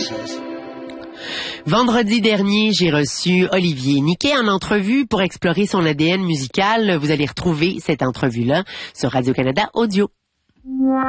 process. Vendredi dernier, j'ai reçu Olivier Niquet en entrevue pour explorer son ADN musical. Vous allez retrouver cette entrevue-là sur Radio-Canada Audio.